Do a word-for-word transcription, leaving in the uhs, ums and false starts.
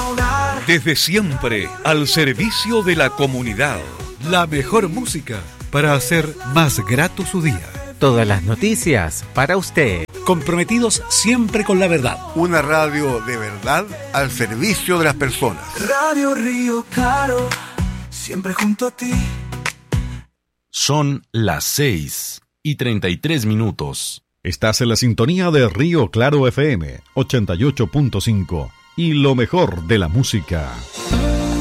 hogar. Desde siempre, al servicio de la comunidad. La mejor música para hacer más grato su día. Todas las noticias para usted. Comprometidos siempre con la verdad. Una radio de verdad al servicio de las personas. Radio Río Claro, siempre junto a ti. Son las seis y treinta y tres minutos. Estás en la sintonía de Río Claro F M ochenta y ocho punto cinco y lo mejor de la música.